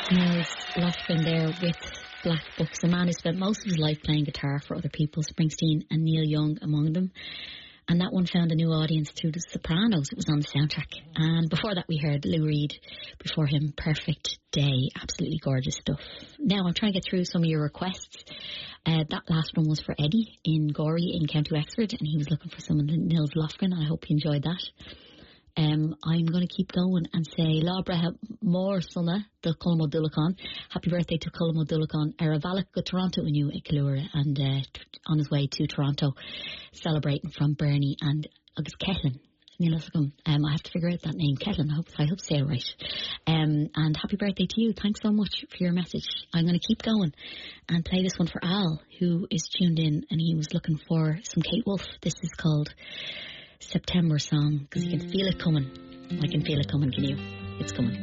Nils Lofgren there with Black Books, a man who spent most of his life playing guitar for other people, Springsteen and Neil Young among them. And that one found a new audience through The Sopranos. It was on the soundtrack. And before that we heard Lou Reed, before him Perfect Day. Absolutely gorgeous stuff. Now I'm trying to get through some of your requests. That last one was for Eddie in Gorey in County Wexford, and he was looking for some of the Nils Lofgren. I hope you enjoyed that. I'm going to keep going and say Labra Mór Sunna the Colm O'Dulacán. Happy birthday to Colm O'Dulacán. Aravalach go Toronto in you Kilura, and on his way to Toronto celebrating from Bernie and Agus Ketlin. I have to figure out that name, Ketlin. I hope to say it right. And happy birthday to you. Thanks so much for your message. I'm going to keep going and play this one for Al, who is tuned in, and he was looking for some Kate Wolf. This is called September Song, because you can feel it coming. I can feel it coming, can you? It's coming.